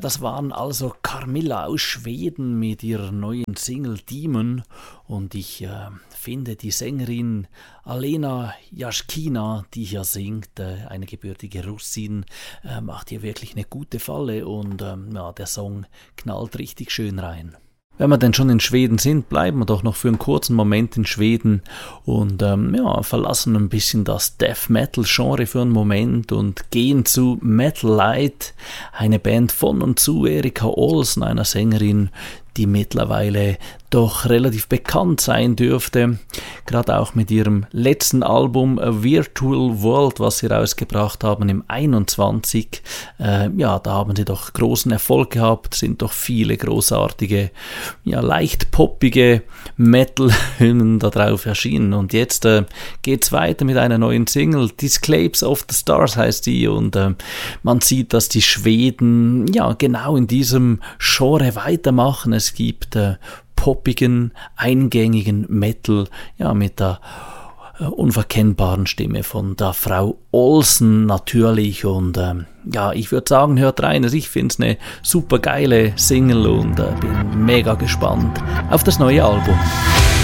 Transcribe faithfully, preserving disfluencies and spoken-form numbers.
das waren also Carmilla aus Schweden mit ihrer neuen Single Demon und ich äh, finde die Sängerin Alena Jaschkina, die hier singt, äh, eine gebürtige Russin, äh, macht hier wirklich eine gute Falle und äh, ja, der Song knallt richtig schön rein. Wenn wir denn schon in Schweden sind, bleiben wir doch noch für einen kurzen Moment in Schweden und ähm, ja, verlassen ein bisschen das Death Metal Genre für einen Moment und gehen zu Metal Light, eine Band von und zu Erika Olsen, einer Sängerin, die mittlerweile doch relativ bekannt sein dürfte, gerade auch mit ihrem letzten Album A Virtual World, was sie rausgebracht haben im einundzwanzig. Äh, ja, da haben sie doch großen Erfolg gehabt, sind doch viele großartige, ja, leicht poppige Metal-Hymnen da drauf erschienen. Und jetzt äh, geht's weiter mit einer neuen Single, Disclapes of the Stars heißt die, und äh, man sieht, dass die Schweden ja genau in diesem Genre weitermachen. Es gibt äh, poppigen, eingängigen Metal, ja, mit der äh, unverkennbaren Stimme von der Frau Olsen natürlich und ähm, ja, ich würde sagen, hört rein, also ich finde es eine super geile Single und äh, bin mega gespannt auf das neue Album.